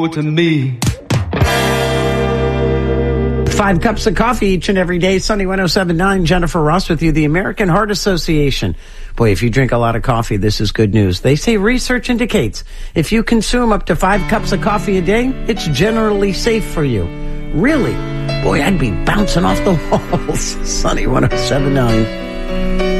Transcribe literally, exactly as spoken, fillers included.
to me. Five cups of coffee each and every day. Sunny one oh seven point nine, Jennifer Ross with you. The American Heart Association. Boy, if you drink a lot of coffee, this is good news. They say research indicates if you consume up to five cups of coffee a day, it's generally safe for you. Really? Boy, I'd be bouncing off the walls. Sunny one oh seven point nine.